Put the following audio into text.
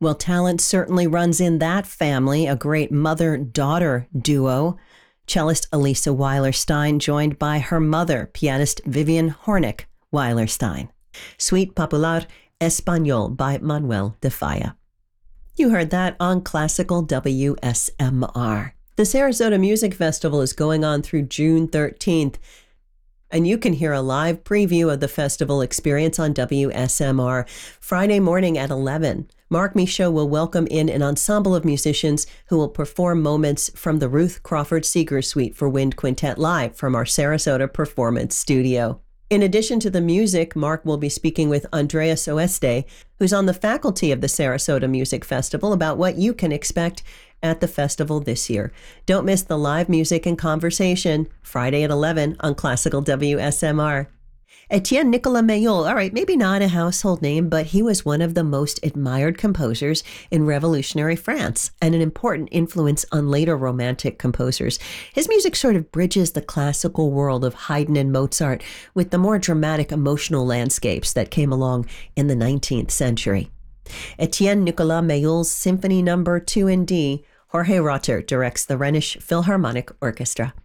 Well, talent certainly runs in that family, a great mother-daughter duo. Cellist Elisa Weiler-Stein joined by her mother, pianist Vivian Hornick Weiler-Stein. Suite Popular Español by Manuel de Falla. You heard that on Classical WSMR. The Sarasota Music Festival is going on through June 13th, and you can hear a live preview of the festival experience on WSMR Friday morning at 11. Mark Michaud will welcome in an ensemble of musicians who will perform moments from the Ruth Crawford Seeger Suite for Wind Quintet live from our Sarasota Performance Studio. In addition to the music, Mark will be speaking with Andreas Oeste, who's on the faculty of the Sarasota Music Festival, about what you can expect at the festival this year. Don't miss the live music and conversation Friday at 11 on Classical WSMR. Etienne Nicolas Mayol, all right, maybe not a household name, but he was one of the most admired composers in Revolutionary France and an important influence on later Romantic composers. His music sort of bridges the classical world of Haydn and Mozart with the more dramatic emotional landscapes that came along in the 19th century. Etienne Nicolas Mayol's Symphony No. 2 in D. Jorge Rotter directs the Rhenish Philharmonic Orchestra.